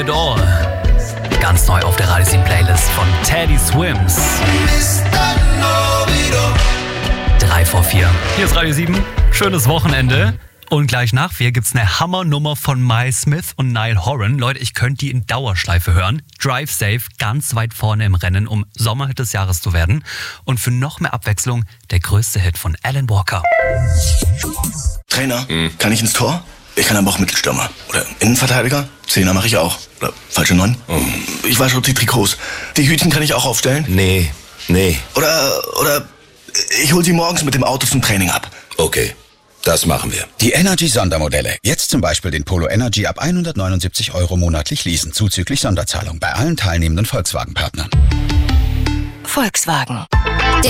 It All. Ganz neu auf der Radio 7 Playlist von Teddy Swims. 3 vor 4. Hier ist Radio 7. Schönes Wochenende. Und gleich nach 4 gibt's eine Hammernummer von Miles Smith und Niall Horan. Leute, ich könnte die in Dauerschleife hören. Drive Safe, ganz weit vorne im Rennen, um Sommerhit des Jahres zu werden. Und für noch mehr Abwechslung der größte Hit von Alan Walker. Trainer, kann ich ins Tor? Ich kann aber auch Mittelstürmer. Oder Innenverteidiger? Zehner mache ich auch. Oder falsche 9. Ich wasche auch die Trikots. Die Hütchen kann ich auch aufstellen? Nee. Oder ich hol sie morgens mit dem Auto zum Training ab. Okay, das machen wir. Die Energy-Sondermodelle. Jetzt zum Beispiel den Polo Energy ab 179 € monatlich leasen, zuzüglich Sonderzahlung bei allen teilnehmenden Volkswagen-Partnern. Volkswagen.